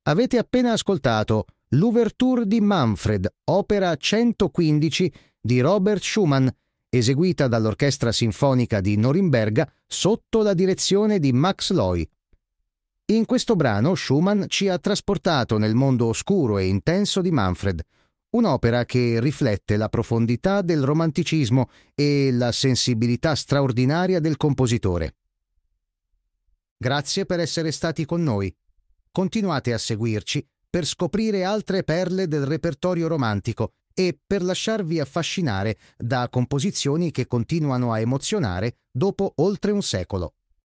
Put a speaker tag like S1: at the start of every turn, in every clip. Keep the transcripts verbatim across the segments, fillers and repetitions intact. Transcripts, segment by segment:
S1: Avete appena ascoltato l'Ouverture di Manfred, opera centoquindici di Robert Schumann, eseguita dall'Orchestra Sinfonica di Norimberga sotto la direzione di Max Loy. In questo brano Schumann ci ha trasportato nel mondo oscuro e intenso di Manfred, un'opera che riflette la profondità del romanticismo e la sensibilità straordinaria del compositore. Grazie per essere stati con noi. Continuate a seguirci per scoprire altre perle del repertorio romantico e per lasciarvi affascinare da composizioni che continuano a emozionare dopo oltre un secolo.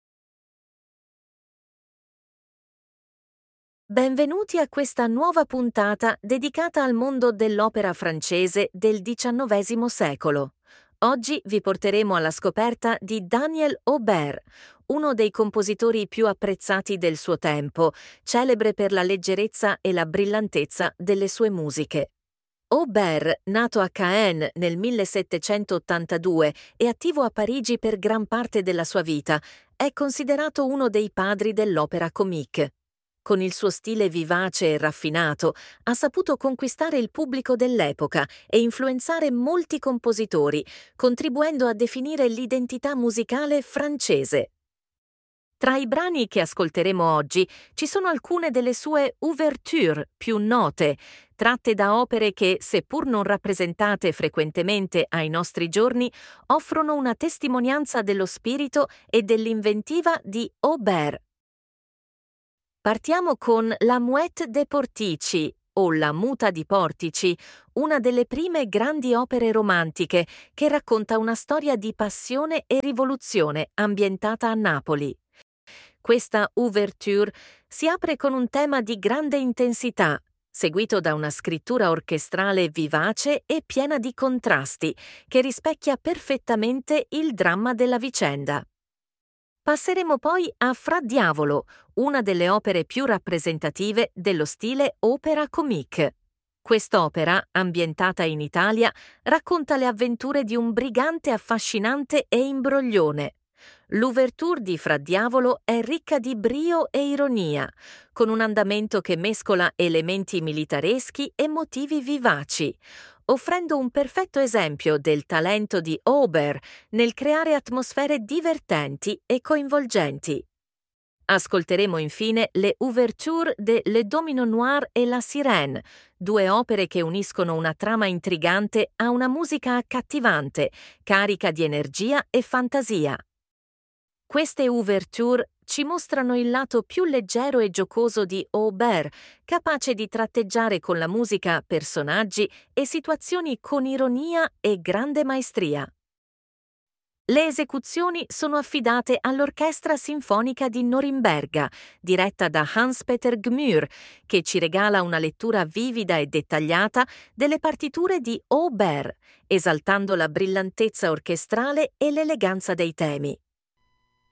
S2: Benvenuti a questa nuova puntata dedicata al mondo dell'opera francese del diciannovesimo secolo. Oggi vi porteremo alla scoperta di Daniel Aubert, uno dei compositori più apprezzati del suo tempo, celebre per la leggerezza e la brillantezza delle sue musiche. Aubert, nato a Caen nel millesettecentottantadue e attivo a Parigi per gran parte della sua vita, è considerato uno dei padri dell'opera comique. Con il suo stile vivace e raffinato, ha saputo conquistare il pubblico dell'epoca e influenzare molti compositori, contribuendo a definire l'identità musicale francese. Tra i brani che ascolteremo oggi ci sono alcune delle sue ouverture più note, tratte da opere che, seppur non rappresentate frequentemente ai nostri giorni, offrono una testimonianza dello spirito e dell'inventiva di Aubert. Partiamo con La Muette de Portici, o La Muta di Portici, una delle prime grandi opere romantiche che racconta una storia di passione e rivoluzione ambientata a Napoli. Questa ouverture si apre con un tema di grande intensità, seguito da una scrittura orchestrale vivace e piena di contrasti, che rispecchia perfettamente il dramma della vicenda. Passeremo poi a Fra Diavolo, una delle opere più rappresentative dello stile opera comique. Quest'opera, ambientata in Italia, racconta le avventure di un brigante affascinante e imbroglione. L'ouverture di Fra Diavolo è ricca di brio e ironia, con un andamento che mescola elementi militareschi e motivi vivaci, offrendo un perfetto esempio del talento di Aubert nel creare atmosfere divertenti e coinvolgenti. Ascolteremo infine le ouverture de Le Domino Noir e La Sirène, due opere che uniscono una trama intrigante a una musica accattivante, carica di energia e fantasia. Queste ouverture ci mostrano il lato più leggero e giocoso di Aubert, capace di tratteggiare con la musica personaggi e situazioni con ironia e grande maestria. Le esecuzioni sono affidate all'Orchestra Sinfonica di Norimberga, diretta da Hans-Peter Gmür, che ci regala una lettura vivida e dettagliata delle partiture di Aubert, esaltando la brillantezza orchestrale e l'eleganza dei temi.